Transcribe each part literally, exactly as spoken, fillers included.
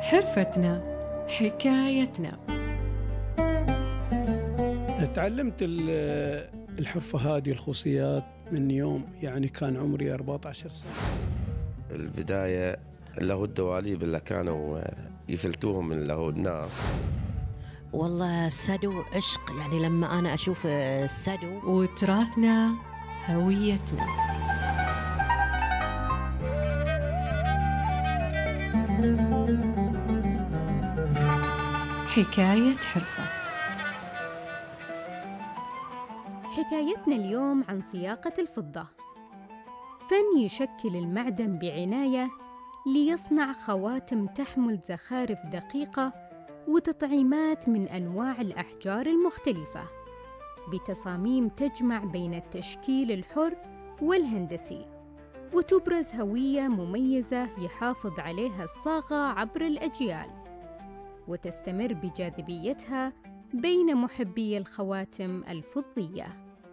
حرفتنا حكايتنا. تعلمت الحرفة هذه الخصوصيات من يوم يعني كان عمري أربعة عشر سنة. البداية اللي هو الدواليب اللي كانوا يفلتوهم اللي هو الناس. والله السدو عشق، يعني لما أنا أشوف السدو. وتراثنا هويتنا. حكاية حرفة. حكايتنا اليوم عن سياقة الفضة، فن يشكل المعدن بعناية ليصنع خواتم تحمل زخارف دقيقة وتطعيمات من أنواع الأحجار المختلفة، بتصاميم تجمع بين التشكيل الحر والهندسي، وتبرز هوية مميزة يحافظ عليها الصاغة عبر الأجيال، وتستمر بجاذبيتها بين محبي الخواتم الفضية.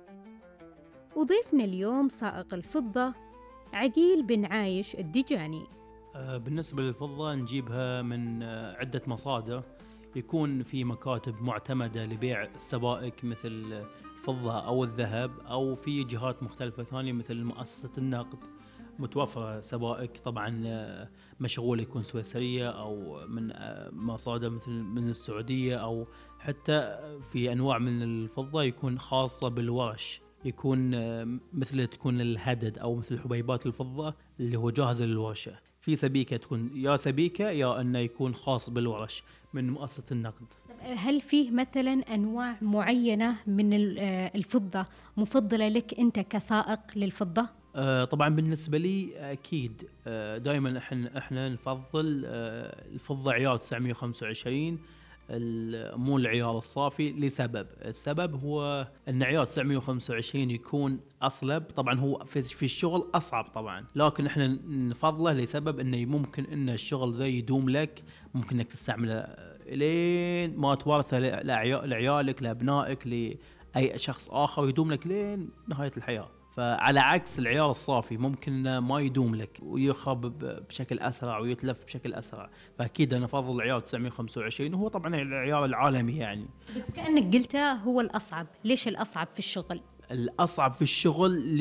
وضيفنا اليوم سائق الفضة عقيل بن عايش الدجاني. بالنسبة للفضة نجيبها من عدة مصادر، يكون في مكاتب معتمدة لبيع السبائك مثل الفضة أو الذهب، أو في جهات مختلفة ثانية مثل مؤسسة النقد متوفرة سبائك طبعا مشغولة، يكون سويسرية أو من مصادر مثل من السعودية، أو حتى في أنواع من الفضة يكون خاصة بالورش، يكون مثل تكون الهدد أو مثل حبيبات الفضة اللي هو جاهز للورشة. في سبيكة تكون يا سبيكة يا أنه يكون خاص بالورش من مؤسسة النقد. هل فيه مثلا أنواع معينة من الفضة مفضلة لك أنت كسائق للفضة؟ آه طبعا بالنسبة لي أكيد آه دائما احنا احنا نفضل آه الفضة عيار تسعمية وخمسة وعشرين، مو العيار الصافي، لسبب. السبب هو ان عيار تسعمية وخمسة وعشرين يكون اصلب، طبعا هو في, في الشغل اصعب طبعا، لكن احنا نفضله لسبب انه ممكن ان الشغل ذا يدوم لك، ممكن انك تستعمله لين ما توارثه لعيالك لابنائك لاي شخص اخر، يدوم لك لين نهاية الحياة. فعلى عكس العيار الصافي ممكن ما يدوم لك ويخرب بشكل أسرع ويتلف بشكل أسرع، فأكيد أنا أفضل العيار تسعمية وخمسة وعشرين، وهو طبعا العيار العالمي يعني. بس كأنك قلته هو الأصعب، ليش الأصعب في الشغل؟ الأصعب في الشغل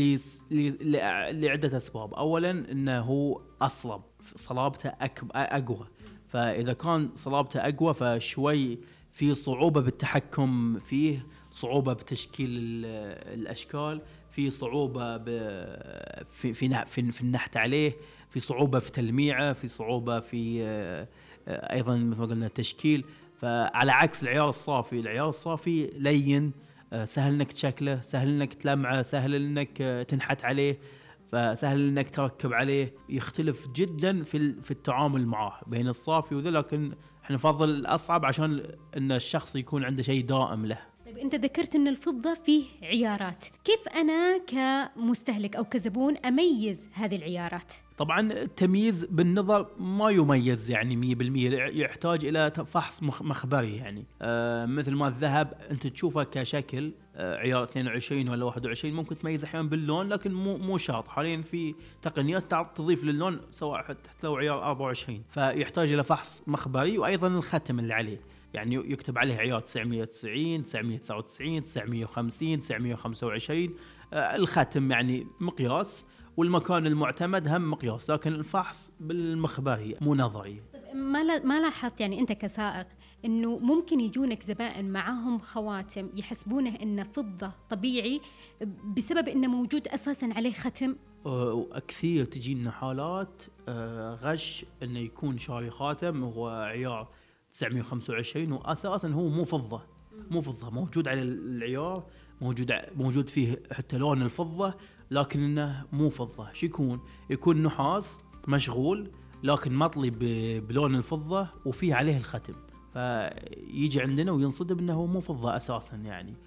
لعدة أسباب. أولا أنه هو أصلب، صلابته أقوى، فإذا كان صلابته أقوى فشوي في صعوبة بالتحكم فيه، صعوبة بتشكيل الأشكال، في صعوبة في في في النحت عليه، في صعوبة في تلميعه، في صعوبة في أيضا مثل ما قلنا التشكيل. فعلى عكس العيار الصافي، العيار الصافي لين، سهل إنك تشكله، سهل إنك تلمعه، سهل إنك تنحت عليه، فسهل إنك تركب عليه. يختلف جدا في في التعامل معه بين الصافي وذا، لكن احنا نفضل الأصعب عشان إن الشخص يكون عنده شيء دائم له. طيب أنت ذكرت أن الفضة فيه عيارات، كيف أنا كمستهلك أو كزبون أميز هذه العيارات؟ طبعا التمييز بالنظر ما يميز يعني مية بالمية، يحتاج إلى فحص مخبري يعني. آه مثل ما الذهب أنت تشوفه كشكل آه عيار اثنين وعشرين ولا واحد وعشرين، ممكن تميز أحيانا باللون، لكن مو مو شرط. حاليا في تقنيات تضيف للون سواء حتى لو عيار أربعة وعشرين، فيحتاج إلى فحص مخبري، وأيضا الختم اللي عليه يعني يكتب عليه عيار تسعمية وتسعين، تسعمية وتسعة وتسعين، تسعمية وخمسين، تسعمية وخمسة وعشرين. آه الختم يعني مقياس، والمكان المعتمد هم مقياس، لكن الفحص بالمخبري مو نظري. ما ما لاحظت يعني أنت كسائق إنه ممكن يجونك زبائن معهم خواتم يحسبونه إنه فضة طبيعي بسبب إنه موجود أساساً عليه ختم؟ كثير تجينا حالات غش إنه يكون شاري خاتم هو عيار تسعمية وخمسة وعشرين وأساساً هو مو فضة، مو فضة موجود على العيار، موجود موجود فيه حتى لون الفضة، لكنه مو فضة. شو يكون؟ يكون نحاس مشغول لكن مطلي بلون الفضة وفيه عليه الختم، فيجي عندنا وينصدم انه مو فضة اساسا يعني.